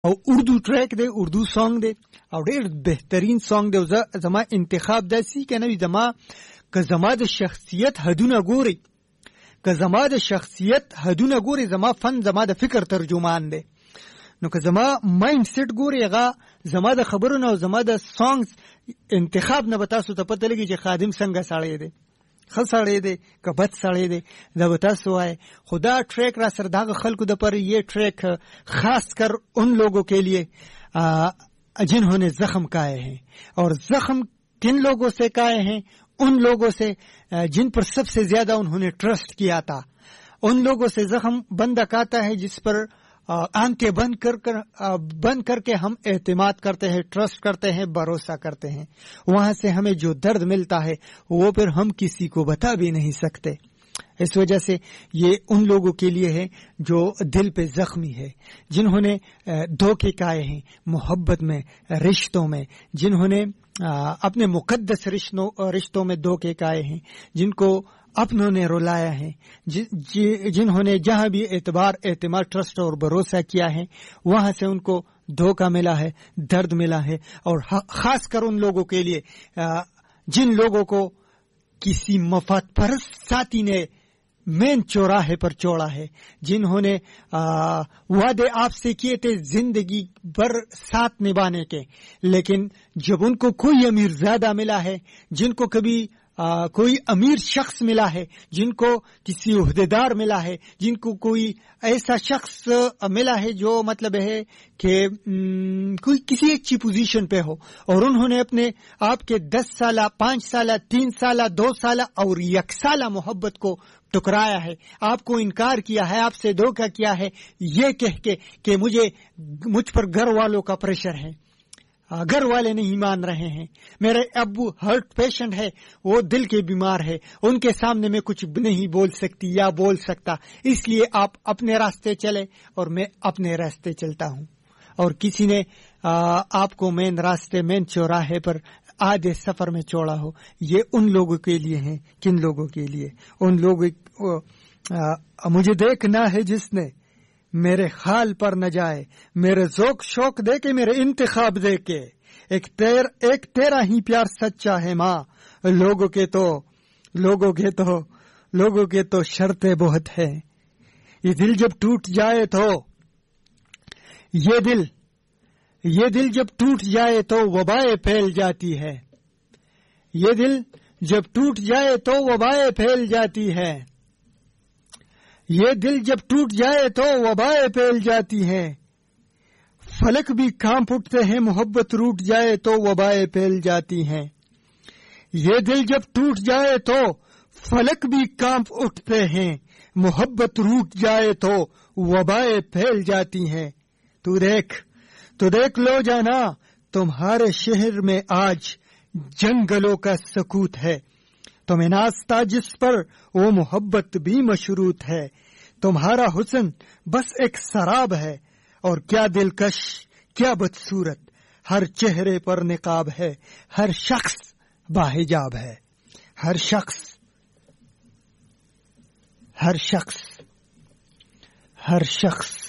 او اردو ټریک دی، اردو سانګ دی او ډېر بهترین سانګ دی. زما انتخاب داسې که نه وي، که زما د شخصیت حدونه ګوري، که زما د شخصیت حدونه ګوري، زما فن زما د فکر ترجمان دی. نو که زما مایند سیټ ګوري، هغه زما د خبرونو او زما د سانګز انتخاب نه به تاسو ته پته لګي چې خادم څنګه سړی دی، ښه سړی دی که بد سړی دی، دا به تاسو وایي. خدا ٹریک را سر داغ خلکو د پر یہ ٹریک خاص کر ان لوگوں کے لیے جنہوں نے زخم کھائے ہیں. اور زخم کن لوگوں سے کھائے ہیں؟ ان لوگوں سے جن پر سب سے زیادہ انہوں نے ٹرسٹ کیا تھا. ان لوگوں سے زخم بندہ کھاتا ہے جس پر آنکھیں بند کر کے ہم اعتماد کرتے ہیں، ٹرسٹ کرتے ہیں، بھروسہ کرتے ہیں. وہاں سے ہمیں جو درد ملتا ہے وہ پھر ہم کسی کو بتا بھی نہیں سکتے. اس وجہ سے یہ ان لوگوں کے لیے ہے جو دل پہ زخمی ہے، جنہوں نے دھوکے کھائے ہیں محبت میں، رشتوں میں، جنہوں نے اپنے مقدس رشتوں میں دھوکے کھائے ہیں، جن کو اپنوں نے رلایا ہے، جنہوں نے جہاں بھی اعتماد ٹرسٹ اور بھروسہ کیا ہے وہاں سے ان کو دھوکہ ملا ہے، درد ملا ہے. اور خاص کر ان لوگوں کے لیے جن لوگوں کو کسی مفاد پرست ساتھی نے مین چوراہے پر چھوڑا ہے، جنہوں نے وعدے آپ سے کیے تھے زندگی بھر ساتھ نبھانے کے، لیکن جب ان کو کوئی امیر زیادہ ملا ہے، جن کو کبھی کوئی امیر شخص ملا ہے، جن کو کسی عہدیدار ملا ہے، جن کو کوئی ایسا شخص ملا ہے جو مطلب ہے کہ کوئی کسی اچھی پوزیشن پہ ہو، اور انہوں نے اپنے آپ کے 10 سالہ 5 سالہ 3 سالہ 2 سالہ اور 1 سالہ محبت کو ٹکرایا ہے، آپ کو انکار کیا ہے، آپ سے دھوکہ کیا ہے، یہ کہہ کے کہ مجھ پر گھر والوں کا پریشر ہے، گھر والے نہیں مان رہے ہیں، میرے ابو ہارٹ پیشنٹ ہے، وہ دل کے بیمار ہے، ان کے سامنے میں کچھ نہیں بول سکتی یا بول سکتا، اس لیے آپ اپنے راستے چلے اور میں اپنے راستے چلتا ہوں. اور کسی نے آپ کو مین چوراہے پر آدھے سفر میں چھوڑا ہو. یہ ان لوگوں کے لیے ہیں. کن لوگوں کے لیے؟ ان لوگوں مجھے دیکھنا ہے جس نے میرے خال پر نہ جائے، میرے ذوق شوق دے کے، میرے انتخاب دے کے. ایک تیرا ہی پیار سچا ہے ماں، لوگوں کے تو شرطیں بہت ہے. یہ دل جب ٹوٹ جائے تو یہ دل جب ٹوٹ جائے تو وبائیں پھیل جاتی ہے. یہ دل جب ٹوٹ جائے تو وبائیں پھیل جاتی ہے. یہ دل جب ٹوٹ جائے تو وبائیں پھیل جاتی ہیں. فلک بھی کانپ اٹھتے ہیں، محبت روٹ جائے تو وبائیں پھیل جاتی ہیں. یہ دل جب ٹوٹ جائے تو فلک بھی کانپ اٹھتے ہیں، محبت روٹ جائے تو وبائیں پھیل جاتی ہیں. تو دیکھ لو جانا، تمہارے شہر میں آج جنگلوں کا سکوت ہے. تمہیں ناستہ جس پر وہ محبت بھی مشروط ہے. تمہارا حسن بس ایک سراب ہے، اور کیا دلکش کیا بدصورت، ہر چہرے پر نقاب ہے، ہر شخص باحجاب ہے. ہر شخص